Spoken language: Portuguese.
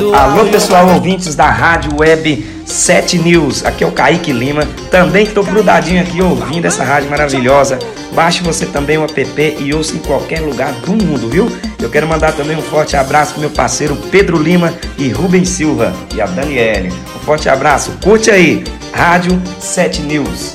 Alô pessoal, ouvintes da Rádio Web 7 News, aqui é o Kaique Lima, também estou grudadinho aqui ouvindo essa rádio maravilhosa. Baixe você também o app e ouça em qualquer lugar do mundo, viu? Eu quero mandar também um forte abraço pro meu parceiro Pedro Lima e Rubens Silva e a Daniele. Um forte abraço, curte aí, Rádio 7 News.